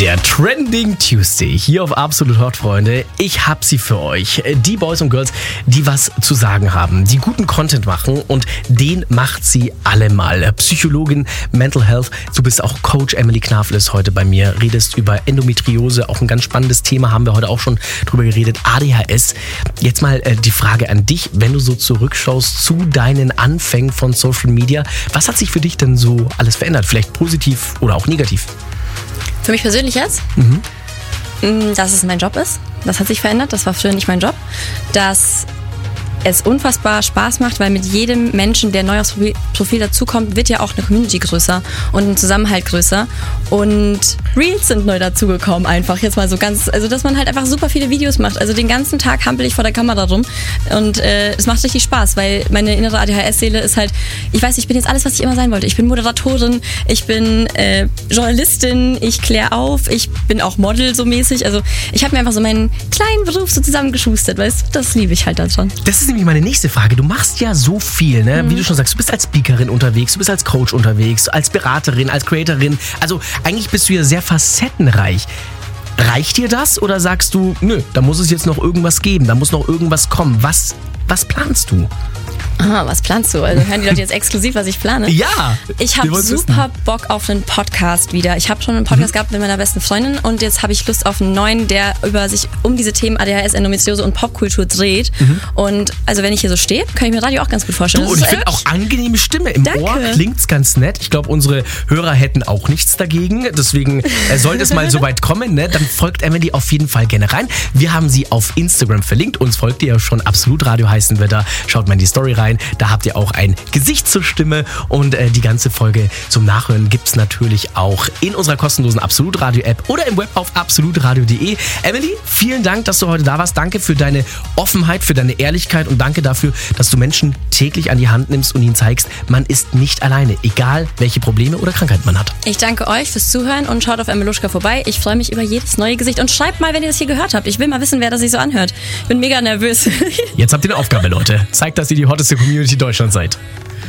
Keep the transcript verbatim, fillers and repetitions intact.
Der Trending Tuesday hier auf Absolut Hot, Freunde. Ich hab sie für euch. Die Boys und Girls, die was zu sagen haben, die guten Content machen und den macht sie allemal. Psychologin, Mental Health, du bist auch Coach. Emily Knafel ist heute bei mir, redest über Endometriose, auch ein ganz spannendes Thema, haben wir heute auch schon drüber geredet, A D H S. Jetzt mal äh, die Frage an dich, wenn du so zurückschaust zu deinen Anfängen von Social Media, was hat sich für dich denn so alles verändert? Vielleicht positiv oder auch negativ? Für mich persönlich jetzt, Mhm. dass es mein Job ist. Das hat sich verändert. Das war früher nicht mein Job. Dass es unfassbar Spaß macht, weil mit jedem Menschen, der neu aufs Profil dazukommt, wird ja auch eine Community größer und ein Zusammenhalt größer. Und Reels sind neu dazugekommen einfach. Jetzt mal so ganz, also dass man halt einfach super viele Videos macht. Also den ganzen Tag hampel ich vor der Kamera rum und äh, es macht richtig Spaß, weil meine innere A D H S-Seele ist halt, ich weiß, ich bin jetzt alles, was ich immer sein wollte. Ich bin Moderatorin, ich bin äh, Journalistin, ich kläre auf, ich bin auch Model so mäßig. Also ich habe mir einfach so meinen kleinen Beruf so zusammengeschustert, weißt du, das liebe ich halt dann schon. Das ist nämlich meine nächste Frage. Du machst ja so viel, ne? Wie du schon sagst, du bist als Speakerin unterwegs, du bist als Coach unterwegs, als Beraterin, als Creatorin. Also eigentlich bist du ja sehr facettenreich. Reicht dir das oder sagst du, nö, da muss es jetzt noch irgendwas geben, da muss noch irgendwas kommen. Was, was planst du? Ah, was planst du? Also hören die Leute jetzt exklusiv, was ich plane? Ja! Ich wir habe wollen's super Bock auf einen Podcast wieder. Ich habe schon einen Podcast gehabt mit meiner besten Freundin und jetzt habe ich Lust auf einen neuen, der über sich um diese Themen A D H S, Endometriose und Popkultur dreht. Und also wenn ich hier so stehe, kann ich mir Radio auch ganz gut vorstellen. Du, Das und ich ist finde echt- auch angenehme Stimme. Im Danke. Ohr klingt's ganz nett. Ich glaube, unsere Hörer hätten auch nichts dagegen. Deswegen äh, sollte es mal so weit kommen, ne? Dann folgt Emily auf jeden Fall gerne rein. Wir haben sie auf Instagram verlinkt. Uns folgt ihr ja schon. Absolut Radio heißen wir da. Schaut mal in die Story rein. Da habt ihr auch ein Gesicht zur Stimme. Und äh, die ganze Folge zum Nachhören gibt's natürlich auch in unserer kostenlosen Absolut Radio App oder im Web auf absolutradio punkt de. Emily, vielen Dank, dass du heute da warst. Danke für deine Offenheit, für deine Ehrlichkeit und danke dafür, dass du Menschen täglich an die Hand nimmst und ihnen zeigst, man ist nicht alleine, egal welche Probleme oder Krankheiten man hat. Ich danke euch fürs Zuhören und schaut auf Emeluschka vorbei. Ich freue mich über jedes neue Gesicht und schreibt mal, wenn ihr das hier gehört habt. Ich will mal wissen, wer das sich so anhört. Ich bin mega nervös. Jetzt habt ihr eine Aufgabe, Leute. Zeigt, dass ihr die hotteste Community Deutschlands seid.